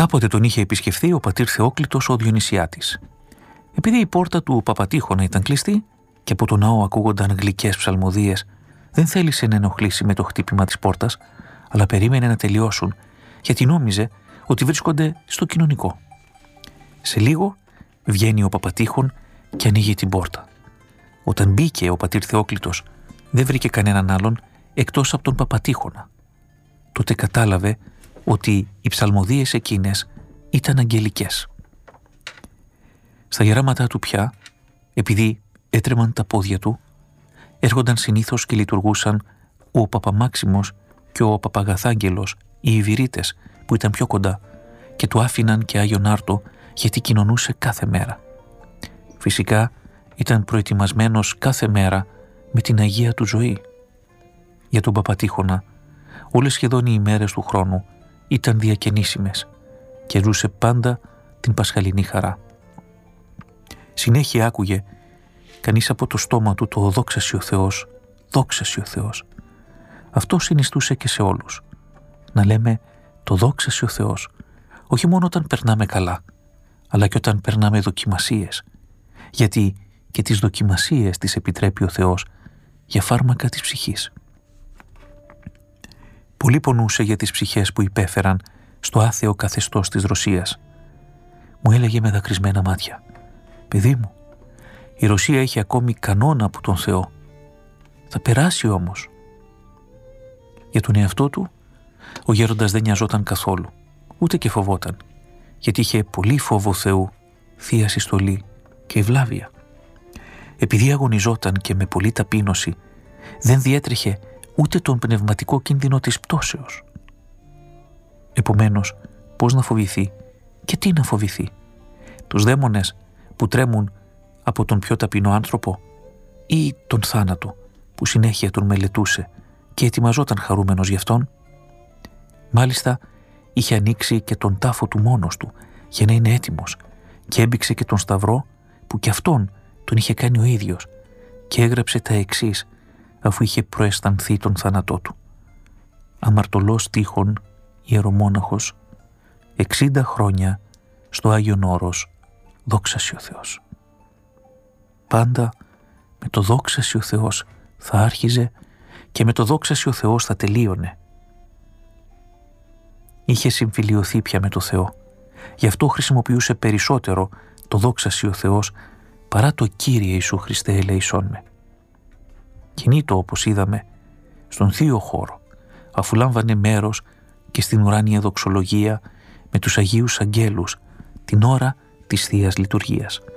Κάποτε τον είχε επισκεφθεί ο πατήρ Θεόκλητος ο Διονυσιάτης. Επειδή η πόρτα του Παπατήχωνα ήταν κλειστή και από το ναό ακούγονταν γλυκές ψαλμοδίες, δεν θέλησε να ενοχλήσει με το χτύπημα της πόρτας, αλλά περίμενε να τελειώσουν, γιατί νόμιζε ότι βρίσκονται στο κοινωνικό. Σε λίγο βγαίνει ο Παπατήχων και ανοίγει την πόρτα. Όταν μπήκε ο πατήρ Θεόκλητος, δεν βρήκε κανέναν άλλον εκτός από τον Παπατήχωνα. Τότε κατάλαβε ότι οι ψαλμοδίες εκείνες ήταν αγγελικές. Στα γεράματά του πια, επειδή έτρεμαν τα πόδια του, έρχονταν συνήθως και λειτουργούσαν ο Παπαμάξιμος και ο Παπαγαθάγγελος, οι Ιβηρίτες που ήταν πιο κοντά, και του άφηναν και Άγιον Άρτο γιατί κοινωνούσε κάθε μέρα. Φυσικά ήταν προετοιμασμένος κάθε μέρα με την Αγία του ζωή. Για τον Παπατήχωνα όλες σχεδόν οι ημέρες του χρόνου ήταν διακαινήσιμες και ζούσε πάντα την πασχαλινή χαρά. Συνέχεια άκουγε κανείς από το στόμα του το «Δόξασι ο Θεός, δόξασι ο Θεός». Αυτό συνιστούσε και σε όλους. Να λέμε το «Δόξασι ο Θεός», όχι μόνο όταν περνάμε καλά, αλλά και όταν περνάμε δοκιμασίες, γιατί και τις δοκιμασίες τις επιτρέπει ο Θεός για φάρμακα της ψυχής. Πολύ πονούσε για τις ψυχές που υπέφεραν στο άθεο καθεστώς της Ρωσίας. Μου έλεγε με δακρυσμένα μάτια: «Παιδί μου, η Ρωσία έχει ακόμη κανόνα από τον Θεό. Θα περάσει όμως». Για τον εαυτό του, ο γέροντας δεν νοιαζόταν καθόλου, ούτε και φοβόταν, γιατί είχε πολύ φόβο Θεού, θεία συστολή και ευλάβεια. Επειδή αγωνιζόταν και με πολλή ταπείνωση, δεν διέτρεχε ούτε τον πνευματικό κίνδυνο της πτώσεως. Επομένως, πώς να φοβηθεί και τι να φοβηθεί? Τους δαίμονες που τρέμουν από τον πιο ταπεινό άνθρωπο, ή τον θάνατο που συνέχεια τον μελετούσε και ετοιμαζόταν χαρούμενος γι' αυτόν? Μάλιστα είχε ανοίξει και τον τάφο του μόνος του για να είναι έτοιμος και έμπηξε και τον σταυρό που κι αυτόν τον είχε κάνει ο ίδιος και έγραψε τα εξής αφού είχε προαισθανθεί τον θάνατό του: «Αμαρτωλός τείχων ιερομόναχος, 60 χρόνια στο Άγιον Όρος, δόξασι ο Θεός». Πάντα με το δόξασι ο Θεός θα άρχιζε και με το δόξασι ο Θεός θα τελείωνε. Είχε συμφιλιωθεί πια με το Θεό, γι' αυτό χρησιμοποιούσε περισσότερο το δόξασι ο Θεός παρά το «Κύριε Ιησού Χριστέ ελέησόν με». Κινείτο, όπως είδαμε, στον θείο χώρο, αφού λάμβανε μέρος και στην ουράνια δοξολογία με τους Αγίους Αγγέλους την ώρα της Θείας Λειτουργίας.